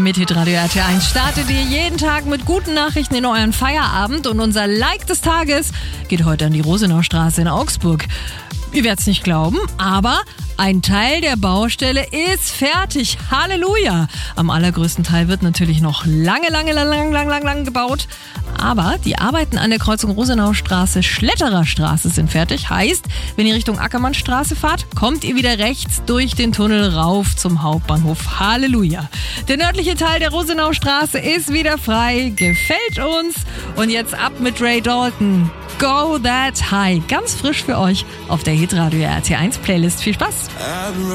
mit Hitradio RT1 startet ihr jeden Tag mit guten Nachrichten in euren Feierabend und unser Like des Tages geht heute an die Rosenaustraße in Augsburg. Ihr werdet es nicht glauben, aber ein Teil der Baustelle ist fertig. Halleluja! Am allergrößten Teil wird natürlich noch lange gebaut. Aber die Arbeiten an der Kreuzung Rosenaustraße, Schletterer Straße sind fertig. Heißt, wenn ihr Richtung Ackermannstraße fahrt, kommt ihr wieder rechts durch den Tunnel rauf zum Hauptbahnhof. Halleluja! Der nördliche Teil der Rosenaustraße ist wieder frei. Gefällt uns. Und jetzt ab mit Ray Dalton. Go That High. Ganz frisch für euch auf der Hitradio RT1 Playlist. Viel Spaß!